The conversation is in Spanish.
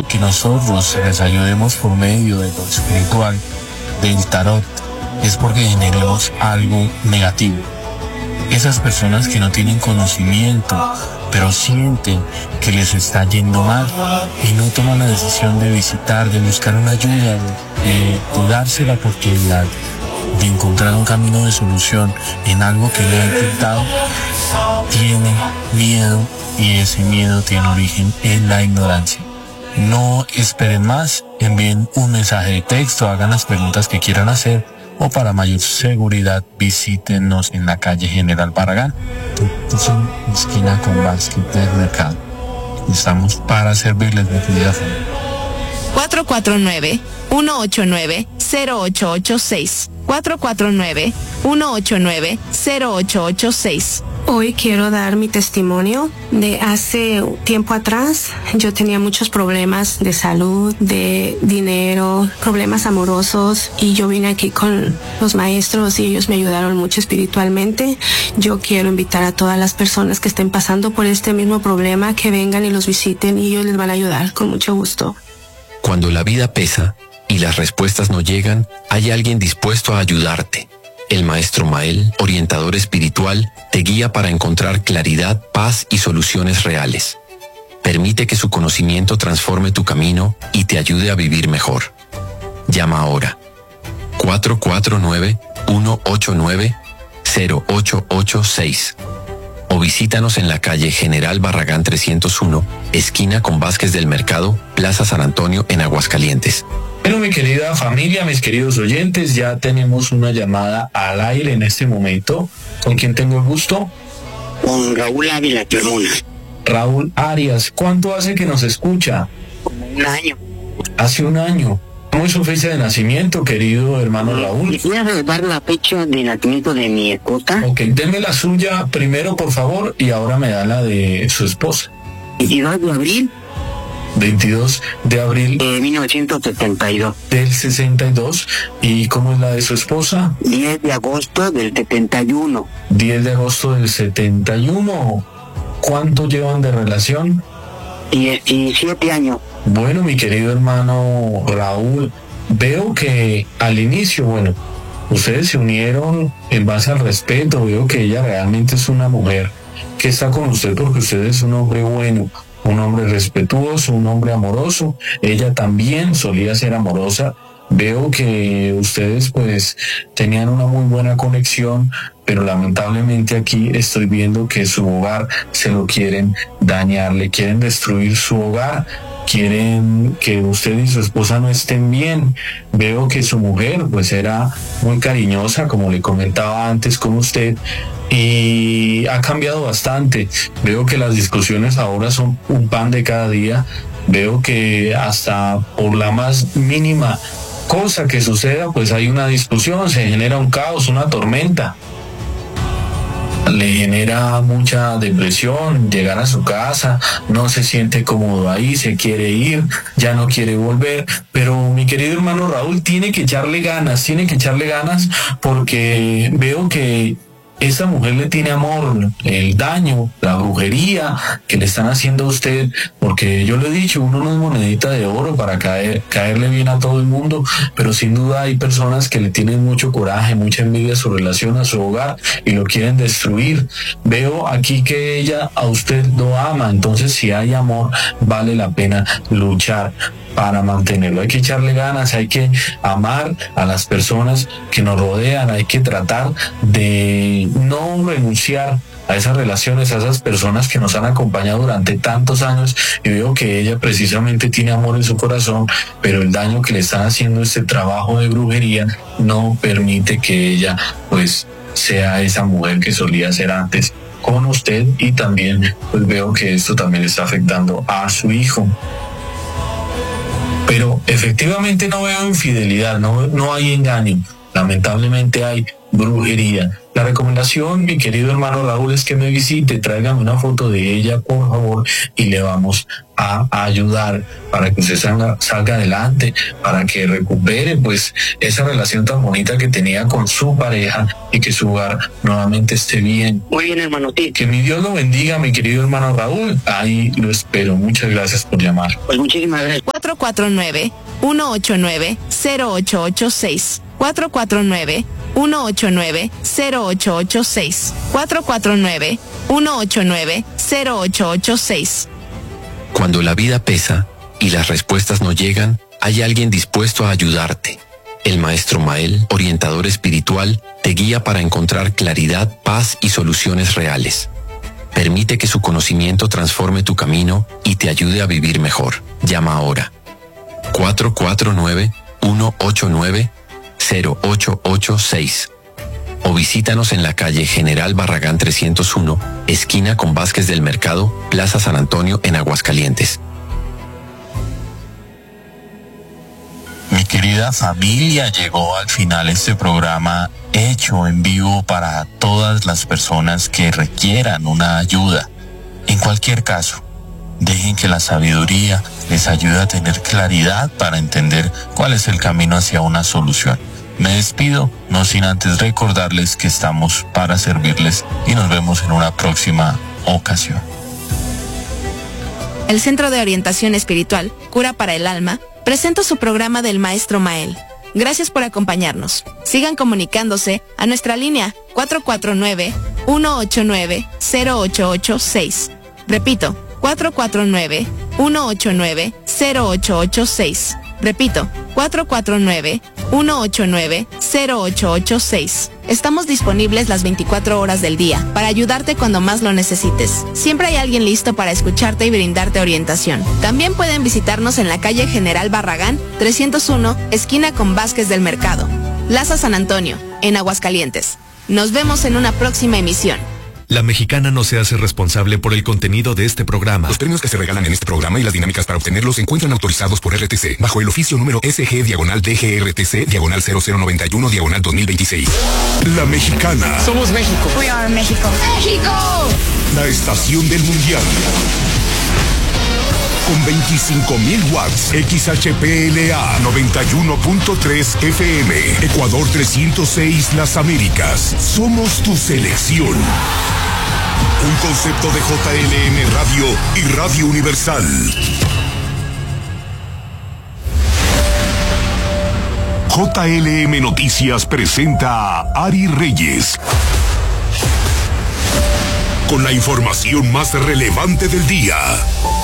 que nosotros les ayudemos por medio de lo espiritual, del tarot, es porque generemos algo negativo. Esas personas que no tienen conocimiento, pero sienten que les está yendo mal y no toman la decisión de visitar, de buscar una ayuda, de darse la oportunidad de encontrar un camino de solución en algo que no ha intentado, tienen miedo y ese miedo tiene origen en la ignorancia. No esperen más, envíen un mensaje de texto, hagan las preguntas que quieran hacer o para mayor seguridad visítenos en la calle General Barragán, esquina con Vázquez del Mercado. Estamos para servirles de querida familia. 449-189-0886. 449-189-0886. Hoy quiero dar mi testimonio de hace tiempo atrás. Yo tenía muchos problemas de salud, de dinero, problemas amorosos y yo vine aquí con los maestros y ellos me ayudaron mucho espiritualmente. Yo quiero invitar a todas las personas que estén pasando por este mismo problema que vengan y los visiten y ellos les van a ayudar con mucho gusto. Cuando la vida pesa y las respuestas no llegan, hay alguien dispuesto a ayudarte. El maestro Mael, orientador espiritual, te guía para encontrar claridad, paz y soluciones reales. Permite que su conocimiento transforme tu camino y te ayude a vivir mejor. Llama ahora. 449-189-0886 o visítanos en la calle General Barragán 301, esquina con Vázquez del Mercado, Plaza San Antonio, en Aguascalientes. Bueno, mi querida familia, mis queridos oyentes, ya tenemos una llamada al aire en este momento. ¿Con quién tengo el gusto? Con Raúl Ávila Carmona. Raúl Arias, ¿cuánto hace que nos escucha? Como un año. Hace un año. ¿Cómo es su fecha de nacimiento, querido hermano Raúl? Quisiera reservar la fecha de nacimiento de mi esposa. Ok, denme la suya primero, por favor, y ahora me da la de su esposa. 22 de abril 22 de abril de 1972. del 62. ¿Y cómo es la de su esposa? 10 de agosto del 71. 10 de agosto del 71. ¿Cuánto llevan de relación? 17 años. Bueno, mi querido hermano Raúl, veo que al inicio, bueno, ustedes se unieron en base al respeto. Veo que ella realmente es una mujer que está con usted porque usted es un hombre bueno, un hombre respetuoso, un hombre amoroso. Ella también solía ser amorosa. Veo que ustedes pues tenían una muy buena conexión, pero lamentablemente aquí estoy viendo que su hogar se lo quieren dañar, le quieren destruir su hogar, quieren que usted y su esposa no estén bien. Veo que su mujer pues era muy cariñosa, como le comentaba antes con usted, y ha cambiado bastante. Veo que las discusiones ahora son un pan de cada día. Veo que hasta por la más mínima cosa que suceda, pues hay una discusión, se genera un caos, una tormenta. Le genera mucha depresión llegar a su casa, no se siente cómodo ahí, se quiere ir, ya no quiere volver. Pero mi querido hermano Raúl tiene que echarle ganas porque veo que esa mujer le tiene amor. El daño, la brujería que le están haciendo a usted, porque yo le he dicho, uno no es monedita de oro para caerle bien a todo el mundo, pero sin duda hay personas que le tienen mucho coraje, mucha envidia a su relación, a su hogar, y lo quieren destruir. Veo aquí que ella a usted lo ama, entonces si hay amor, vale la pena luchar para mantenerlo. Hay que echarle ganas, hay que amar a las personas que nos rodean, hay que tratar de no renunciar a esas relaciones, a esas personas que nos han acompañado durante tantos años. Y veo que ella precisamente tiene amor en su corazón, pero el daño que le están haciendo este trabajo de brujería no permite que ella pues sea esa mujer que solía ser antes con usted. Y también pues veo que esto también le está afectando a su hijo. Pero efectivamente no veo infidelidad, no hay engaño, lamentablemente hay brujería. La recomendación, mi querido hermano Raúl, es que me visite, tráigame una foto de ella, por favor, y le vamos a ayudar para que usted salga adelante, para que recupere pues esa relación tan bonita que tenía con su pareja y que su hogar nuevamente esté bien. Muy bien, hermano. Sí. Que mi Dios lo bendiga, mi querido hermano Raúl. Ahí lo espero. Muchas gracias por llamar. Pues muchísimas gracias. 449-189-0886. 449-189-0886. 449-189-0886. Cuando la vida pesa y las respuestas no llegan, hay alguien dispuesto a ayudarte. El maestro Mael, orientador espiritual, te guía para encontrar claridad, paz y soluciones reales. Permite que su conocimiento transforme tu camino y te ayude a vivir mejor. Llama ahora. 449-189-0886. O visítanos en la calle General Barragán 301, esquina con Vázquez del Mercado, Plaza San Antonio, en Aguascalientes. Mi querida familia, llegó al final este programa hecho en vivo para todas las personas que requieran una ayuda. En cualquier caso, dejen que la sabiduría les ayude a tener claridad para entender cuál es el camino hacia una solución. Me despido, no sin antes recordarles que estamos para servirles y nos vemos en una próxima ocasión. El Centro de Orientación Espiritual, Cura para el Alma, presenta su programa del Maestro Mael. Gracias por acompañarnos. Sigan comunicándose a nuestra línea 449-189-0886. Repito, 449-189-0886. Repito, 449-189-0886. Estamos disponibles las 24 horas del día para ayudarte cuando más lo necesites. Siempre hay alguien listo para escucharte y brindarte orientación. También pueden visitarnos en la calle General Barragán 301, esquina con Vázquez del Mercado, Plaza San Antonio, en Aguascalientes. Nos vemos en una próxima emisión. La Mexicana no se hace responsable por el contenido de este programa. Los premios que se regalan en este programa y las dinámicas para obtenerlos se encuentran autorizados por RTC bajo el oficio número SG-DGRTC-0091-2026. La Mexicana. Somos México. We are México. ¡México! La estación del mundial. Con 25.000 watts, XHPLA 91.3 FM, Ecuador 306 Las Américas. Somos tu selección. Un concepto de JLM Radio y Radio Universal. JLM Noticias presenta a Ari Reyes con la información más relevante del día.